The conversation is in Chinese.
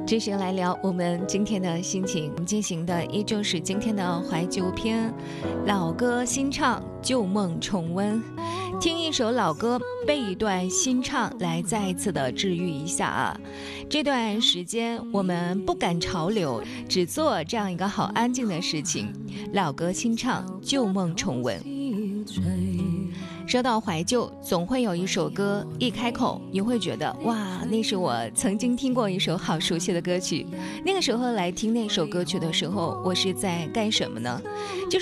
这时来聊我们今天的心情，我们进行的依旧是今天的怀旧篇，老歌新唱，旧梦重温。听一首老歌，背一段新唱，来再一次的治愈一下啊！这段时间我们不赶潮流，只做这样一个好安静的事情。老歌新唱，旧梦重温。说到怀旧，总会有一首歌一开口你会觉得哇，那是我曾经听过一首好熟悉的歌曲。那个时候来听那首歌曲的时候，我是在干什么呢？就是